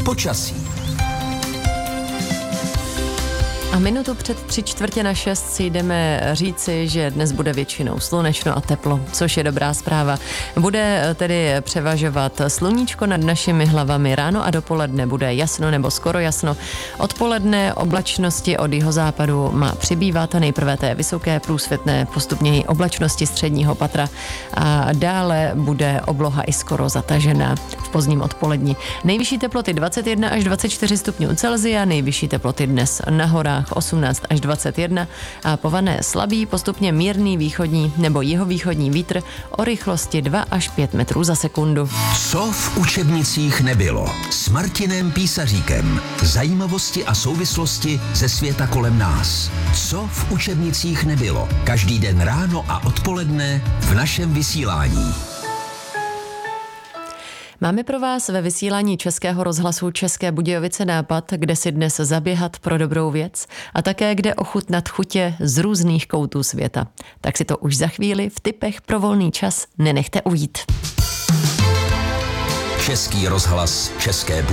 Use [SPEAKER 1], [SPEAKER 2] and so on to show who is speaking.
[SPEAKER 1] Počasí.
[SPEAKER 2] A minutu před 5:45 si jdeme říci, že dnes bude většinou slunečno a teplo, což je dobrá zpráva. Bude tedy převažovat sluníčko nad našimi hlavami. Ráno a dopoledne bude jasno nebo skoro jasno. Odpoledne oblačnosti od jihozápadu má přibývat, nejprve té vysoké průsvětné, postupně i oblačnosti středního patra a dále bude obloha i skoro zatažená v pozdním odpolední. Nejvyšší teploty 21 až 24 stupňů Celsia, nejvyšší teploty dnes na horách 18 až 21 a pované slabý, postupně mírný východní nebo jihovýchodní vítr o rychlosti 2 až 5 metrů za sekundu.
[SPEAKER 1] Co v učebnicích nebylo? S Martinem Písaříkem. Zajímavosti a souvislosti ze světa kolem nás. Co v učebnicích nebylo? Každý den ráno a odpoledne v našem vysílání.
[SPEAKER 2] Máme pro vás ve vysílání Českého rozhlasu České Budějovice nápad, kde si dnes zaběhat pro dobrou věc a také kde ochutnat chutě z různých koutů světa. Tak si to už za chvíli v tipech pro volný čas nenechte ujít.
[SPEAKER 1] Český rozhlas České Budějovice.